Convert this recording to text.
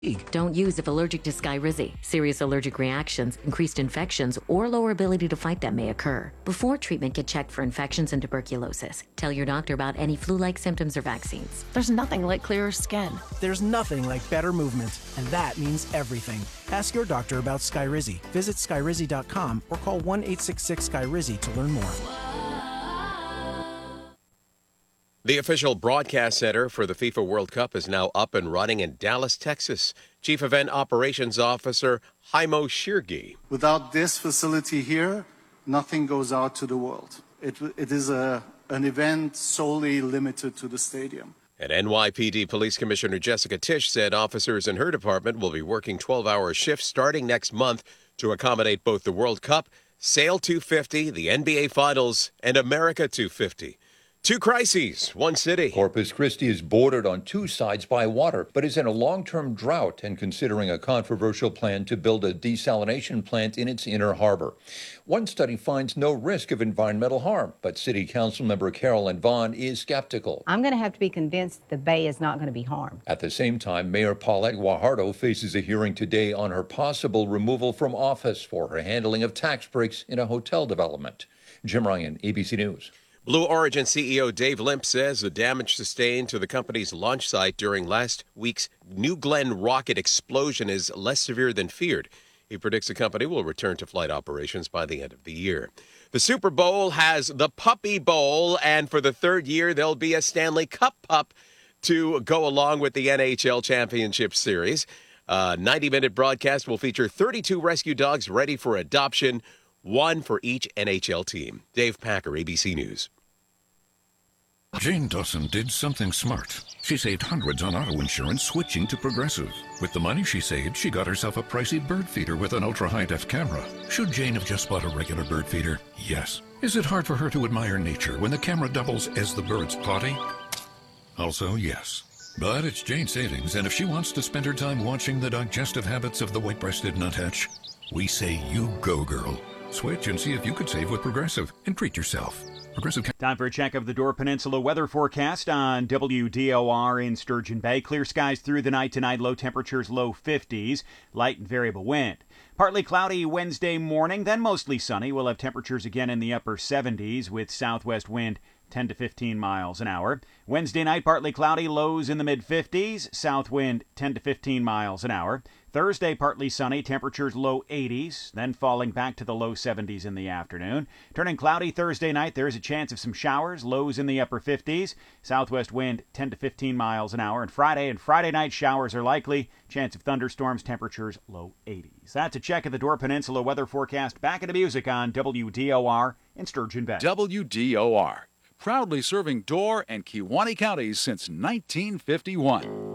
Don't use if allergic to Skyrizi. Serious allergic reactions, increased infections, or lower ability to fight them may occur. Before treatment, get checked for infections and tuberculosis. Tell your doctor about any flu-like symptoms or vaccines. There's nothing like clearer skin. There's nothing like better movement, and that means everything. Ask your doctor about Skyrizi. Visit skyrizi.com or call 1-866-SKYRIZI to learn more. The official broadcast center for the FIFA World Cup is now up and running in Dallas, Texas. Chief Event Operations Officer Haimo Shirgi. Without this facility here, nothing goes out to the world. It is an event solely limited to the stadium. And NYPD Police Commissioner Jessica Tisch said officers in her department will be working 12-hour shifts starting next month to accommodate both the World Cup, Sail 250, the NBA Finals, and America 250. Two crises, one city. Corpus Christi is bordered on two sides by water, but is in a long-term drought and considering a controversial plan to build a desalination plant in its inner harbor. One study finds no risk of environmental harm, but City Council member Carolyn Vaughn is skeptical. I'm going to have to be convinced the bay is not going to be harmed. At the same time, Mayor Paulette Guajardo faces a hearing today on her possible removal from office for her handling of tax breaks in a hotel development. Jim Ryan, ABC News. Blue Origin CEO Dave Limp says the damage sustained to the company's launch site during last week's New Glenn rocket explosion is less severe than feared. He predicts the company will return to flight operations by the end of the year. The Super Bowl has the Puppy Bowl, and for the third year, there'll be a Stanley Cup pup to go along with the NHL Championship Series. A 90-minute broadcast will feature 32 rescue dogs ready for adoption, one for each NHL team. Dave Packer, ABC News. Jane Dawson did something smart. She saved hundreds on auto insurance switching to Progressive. With the money she saved, she got herself a pricey bird feeder with an ultra-high-def camera. Should Jane have just bought a regular bird feeder? Yes. Is it hard for her to admire nature when the camera doubles as the bird's potty? Also, yes. But it's Jane's savings, and if she wants to spend her time watching the digestive habits of the white-breasted nuthatch, we say you go, girl. Switch and see if you could save with Progressive and treat yourself. Progressive. Time for a check of the Door Peninsula weather forecast on WDOR in Sturgeon Bay. Clear skies through the night tonight, low temperatures, low 50s, light and variable wind. Partly cloudy Wednesday morning, then mostly sunny. We'll have temperatures again in the upper 70s with southwest wind 10 to 15 miles an hour. Wednesday night, partly cloudy, lows in the mid-50s, south wind 10 to 15 miles an hour. Thursday, partly sunny, temperatures low 80s, then falling back to the low 70s in the afternoon. Turning cloudy Thursday night, there is a chance of some showers, lows in the upper 50s, southwest wind 10 to 15 miles an hour. And Friday night, showers are likely, chance of thunderstorms, temperatures low 80s. That's a check of the Door Peninsula weather forecast. Back into music on WDOR in Sturgeon Bay. WDOR, proudly serving Door and Kewaunee counties since 1951.